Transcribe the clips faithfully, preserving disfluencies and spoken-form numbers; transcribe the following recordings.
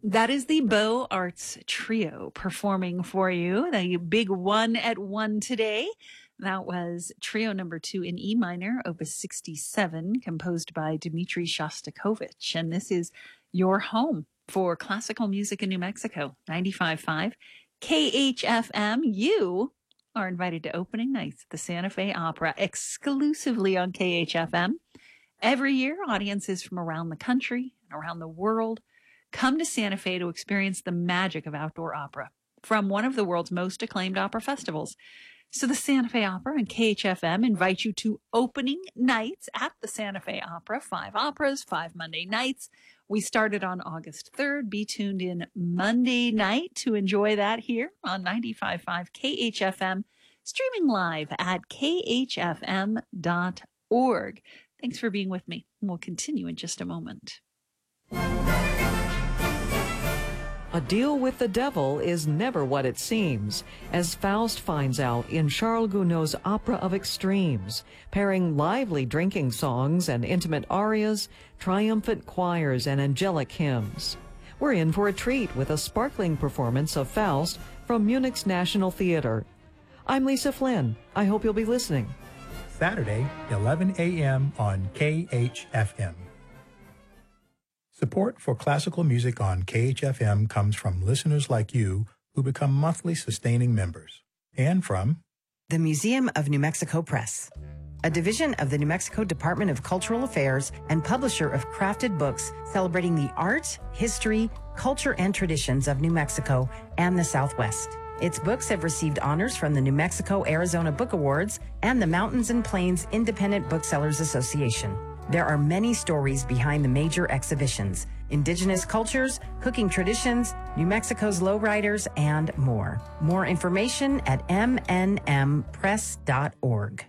That is the Beaux Arts Trio performing for you, the big one at one today. That was trio number two in E minor, opus sixty-seven, composed by Dmitri Shostakovich. And this is your home for classical music in New Mexico, ninety-five point five K H F M. You are invited to opening nights at the Santa Fe Opera exclusively on K H F M. Every year, audiences from around the country and around the world come to Santa Fe to experience the magic of outdoor opera from one of the world's most acclaimed opera festivals. So the Santa Fe Opera and K H F M invite you to opening nights at the Santa Fe Opera. Five operas, five Monday nights. We started on August third. Be tuned in Monday night to enjoy that here on ninety-five point five K H F M, streaming live at K H F M dot org. Thanks for being with me. We'll continue in just a moment. A deal with the devil is never what it seems, as Faust finds out in Charles Gounod's Opera of Extremes, pairing lively drinking songs and intimate arias, triumphant choirs, and angelic hymns. We're in for a treat with a sparkling performance of Faust from Munich's National Theater. I'm Lisa Flynn. I hope you'll be listening. Saturday, eleven a.m. on K H F M. Support for classical music on K H F M comes from listeners like you who become monthly sustaining members, and from the Museum of New Mexico Press, a division of the New Mexico Department of Cultural Affairs and publisher of crafted books celebrating the art, history, culture, and traditions of New Mexico and the Southwest. Its books have received honors from the New Mexico-Arizona Book Awards and the Mountains and Plains Independent Booksellers Association. There are many stories behind the major exhibitions: indigenous cultures, cooking traditions, New Mexico's lowriders, and more. More information at m n m press dot org.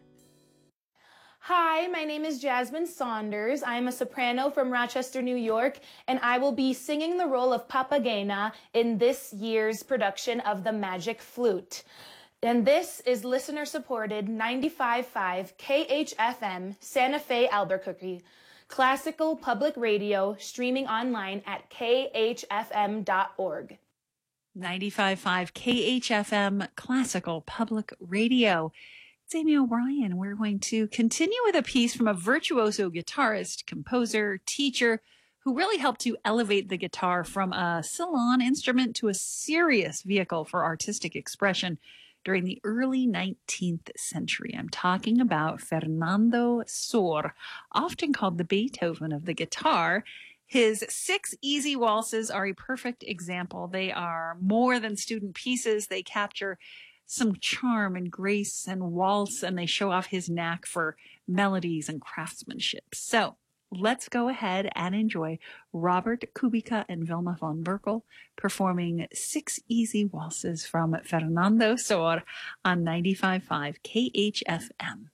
Hi, my name is Jasmine Saunders. I am a soprano from Rochester, New York, and I will be singing the role of Papagena in this year's production of The Magic Flute. And this is listener-supported ninety-five point five K H F M, Santa Fe, Albuquerque, classical public radio, streaming online at K H F M dot org. ninety-five point five K H F M, classical public radio. It's Amy O'Brien. We're going to continue with a piece from a virtuoso guitarist, composer, teacher, who really helped to elevate the guitar from a salon instrument to a serious vehicle for artistic expression during the early nineteenth century. I'm talking about Fernando Sor, often called the Beethoven of the guitar. His six easy waltzes are a perfect example. They are more than student pieces. They capture some charm and grace and waltz, and they show off his knack for melodies and craftsmanship. So let's go ahead and enjoy Robert Kubica and Wilma von Berkel performing Six Easy Waltzes from Fernando Sor on ninety-five point five K H F M.